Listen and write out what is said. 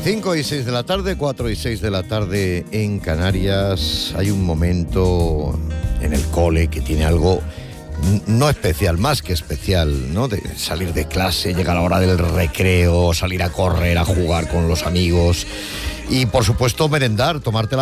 5 y 6 de la tarde, 4 y 6 de la tarde en Canarias. Hay un momento en el cole que tiene algo no especial, más que especial, ¿no? De salir de clase, llegar a la hora del recreo, salir a correr, a jugar con los amigos y, por supuesto, merendar, tomarte la